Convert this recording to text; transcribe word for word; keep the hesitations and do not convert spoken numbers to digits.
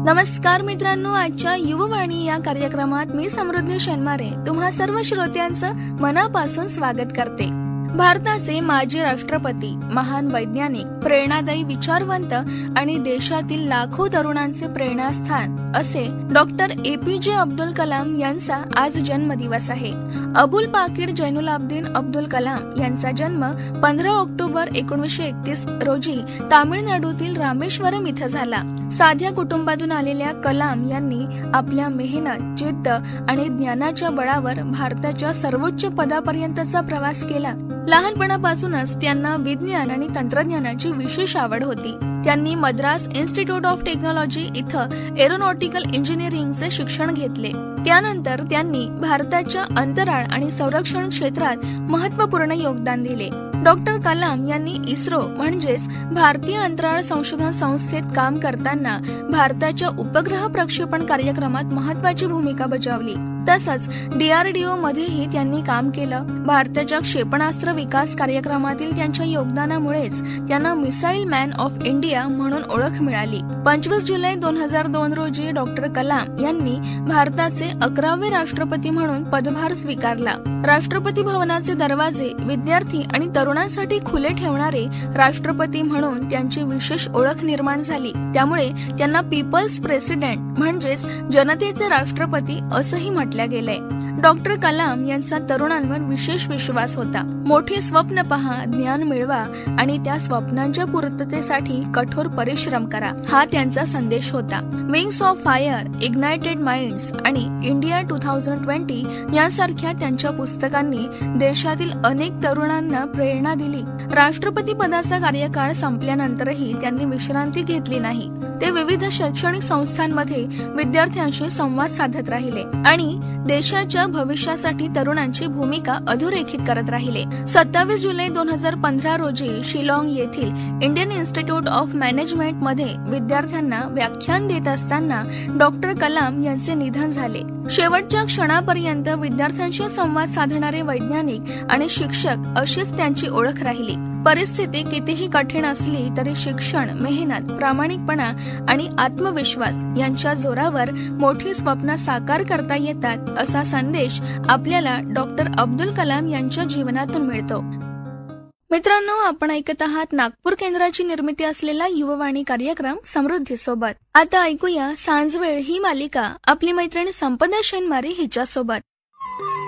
नमस्कार मित्रांनो, आजच्या युववाणी या कार्यक्रमात मी समृद्धी शनमारे तुम्हा सर्व श्रोत्यांचं मनापासून स्वागत करते। भारताचे माजी राष्ट्रपती, महान वैज्ञानिक, प्रेरणादायी विचारवंत आणि देशातील लाखो तरुणांचे प्रेरणास्थान असे डॉक्टर ए पी जे अब्दुल कलाम यांचा आज जन्मदिवस आहे। अबुल पाकीर जैनुलाब्दीन अब्दुल कलाम यांचा जन्म पंधरा ऑक्टोबर एकोणीसशे एकतीस रोजी तामिळनाडूतील रामेश्वरम इथं झाला। साध्या कुटुंबातून आलेल्या कलाम यांनी आपल्या मेहनत, जिद्द आणि ज्ञानाच्या बळावर भारताच्या सर्वोच्च पदापर्यंतचा प्रवास केला। लहानपणापासूनच त्यांना विज्ञान आणि तंत्रज्ञानाची विशेष आवड होती। त्यांनी मद्रास इन्स्टिट्यूट ऑफ टेक्नॉलॉजी इथं एरोनॉटिकल इंजिनिअरिंगचे शिक्षण घेतले। त्यानंतर त्यांनी भारताच्या अंतराळ आणि संरक्षण क्षेत्रात महत्त्वपूर्ण योगदान दिले। डॉक्टर कलाम यांनी इस्रो म्हणजेच भारतीय अंतराळ संशोधन संस्थेत काम करताना भारताच्या उपग्रह प्रक्षेपण कार्यक्रमात महत्त्वाची भूमिका बजावली। तसंच डी आर डी ओ मध्येही त्यांनी काम केलं। भारताच्या क्षेपणास्त्र विकास कार्यक्रमातील त्यांच्या योगदानामुळेच त्यांना मिसाईल मॅन ऑफ इंडिया म्हणून ओळख मिळाली। पंचवीस जुलै दोन हजार दोन रोजी डॉक्टर कलाम यांनी भारताचे अकरावे राष्ट्रपती म्हणून पदभार स्वीकारला। राष्ट्रपती भवनाचे दरवाजे विद्यार्थी आणि तरुणांसाठी खुले ठेवणारे राष्ट्रपती म्हणून त्यांची विशेष ओळख निर्माण झाली। त्यामुळे त्यांना पीपल्स प्रेसिडेंट म्हणजेच जनतेचे राष्ट्रपती असंही म्हटले गेले। डॉक्टर कलाम यांचा तरुणांवर विशेष विश्वास होता। मोठी स्वप्न पहा, ज्ञान मिळवा आणि त्या स्वप्नांच्या पूर्ततेसाठी कठोर परिश्रम करा, हा त्यांचा संदेश होता। Wings of fire, ignited minds आणि इंडिया टू थाउजंड ट्वेंटी यांसारख्या त्यांच्या पुस्तकांनी देशातील अनेक तरुणांना प्रेरणा दिली। राष्ट्रपती पदाचा कार्यकाळ संपल्यानंतरही त्यांनी विश्रांती घेतली नाही। ते विविध शैक्षणिक संस्थांमध्ये विद्यार्थ्यांशी संवाद साधत राहिले आणि देशाच्या भविष्यासाठी तरुणांची भूमिका अधोरेखित करत राहिले। सत्तावीस जुलै दोन हजार पंधरा रोजी शिलाँग येथील इंडियन इन्स्टिट्यूट ऑफ मॅनेजमेंट मध्ये विद्यार्थ्यांना व्याख्यान देत असताना डॉक्टर कलाम यांचे निधन झाले। शेवटच्या क्षणापर्यंत विद्यार्थ्यांशी संवाद साधणारे वैज्ञानिक आणि शिक्षक अशीच त्यांची ओळख राहिली। परिस्थिती कितीही कठीण असली तरी शिक्षण, मेहनत, प्रामाणिकपणा आणि आत्मविश्वास यांच्या जोरावर मोठी स्वप्न साकार करता येतात असा संदेश आपल्याला डॉक्टर अब्दुल कलाम यांच्या जीवनातून मिळतो। मित्रांनो, आपण ऐकत आहात नागपूर केंद्राची निर्मिती असलेला युववाणी कार्यक्रम समृद्धी सोबत। आता ऐकूया सांजवेळ ही मालिका आपली मैत्रीण संपदा शनमारे हिच्या सोबत।